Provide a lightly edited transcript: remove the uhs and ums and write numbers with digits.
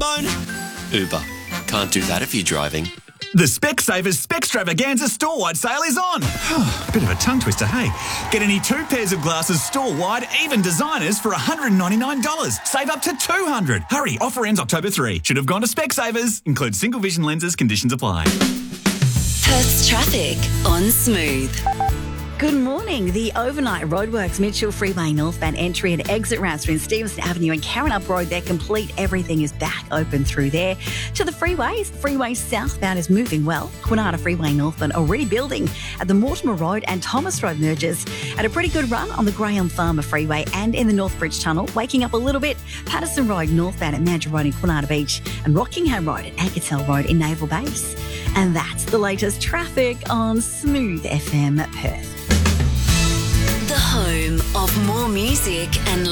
bone? Uber. Can't do that if you're driving. The Specsavers Spextravaganza store-wide sale is on. Bit of a tongue twister, hey? Get any 2 pairs of glasses store-wide, even designers, for $199. Save up to $200. Hurry, offer ends October 3. Should have gone to Specsavers. Includes single vision lenses. Conditions apply. Perth's traffic on Smooth. Good morning. The overnight roadworks, Mitchell Freeway northbound entry and exit ramps between Stevenson Avenue and Karrinyup Road, they're complete. Everything is back open through there. To the freeways, freeway southbound is moving well. Kwinana Freeway northbound already building at the Mortimer Road and Thomas Road mergers. At a pretty good run on the Graham Farmer Freeway and in the Northbridge Tunnel. Waking up a little bit, Patterson Road northbound at Mandurah Road in Kwinana Beach and Rockingham Road at Ankersell Road in Naval Base. And that's the latest traffic on Smooth FM Perth. The home of more music and